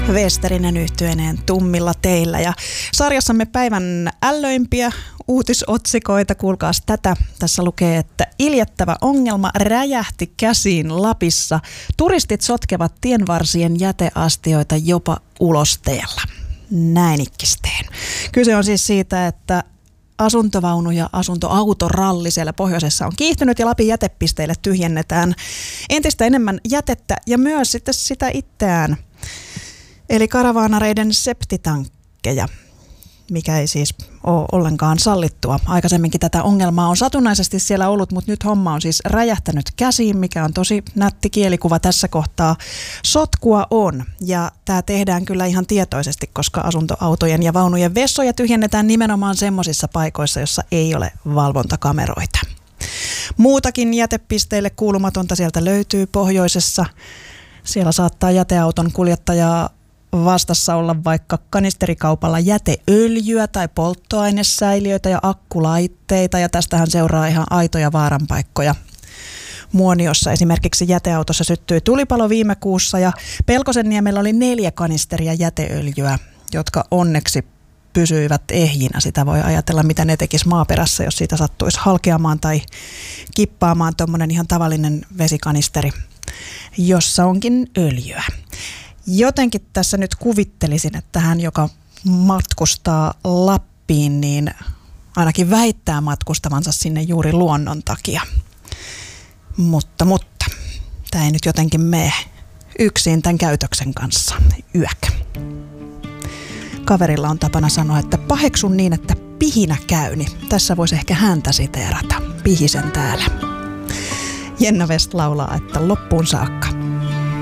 Westerinen yhtyeineen Tummilla teillä ja sarjassamme päivän ällöimpiä uutisotsikoita. Kuulkaas tätä. Tässä lukee, että iljettävä ongelma räjähti käsiin Lapissa. Turistit sotkevat tienvarsien jäteastioita jopa ulosteella. Näin ikkisteen. Kyse on siis siitä, että asuntovaunu- ja asuntoautoralli siellä pohjoisessa on kiihtynyt ja Lapin jätepisteille tyhjennetään entistä enemmän jätettä ja myös sitten sitä itseään. Eli karavaanareiden septitankkeja, mikä ei siis ole ollenkaan sallittua. Aikaisemminkin tätä ongelmaa on satunnaisesti siellä ollut, mutta nyt homma on siis räjähtänyt käsiin, mikä on tosi nätti kielikuva tässä kohtaa. Sotkua on, ja tämä tehdään kyllä ihan tietoisesti, koska asuntoautojen ja vaunujen vessoja tyhjennetään nimenomaan semmoisissa paikoissa, jossa ei ole valvontakameroita. Muutakin jätepisteille kuulumatonta sieltä löytyy pohjoisessa. Siellä saattaa jäteauton kuljettajaa vastassa olla vaikka kanisterikaupalla jäteöljyä tai polttoainesäiliöitä ja akkulaitteita, ja tästähän seuraa ihan aitoja vaaranpaikkoja. Muoniossa esimerkiksi jäteautossa syttyi tulipalo viime kuussa ja Pelkosenniemellä oli 4 kanisteria jäteöljyä, jotka onneksi pysyivät ehjinä. Sitä voi ajatella, mitä ne tekisi maaperässä, jos siitä sattuisi halkeamaan tai kippaamaan tuommoinen ihan tavallinen vesikanisteri, jossa onkin öljyä. Jotenkin tässä nyt kuvittelisin, että hän, joka matkustaa Lappiin, niin ainakin väittää matkustavansa sinne juuri luonnon takia. Mutta, tämä ei nyt jotenkin mene yksin tämän käytöksen kanssa yök. Kaverilla on tapana sanoa, että paheksun niin, että pihinä käyni. Tässä voisi ehkä häntä siteerata. Pihisen täällä. Jenna West laulaa, että loppuun saakka.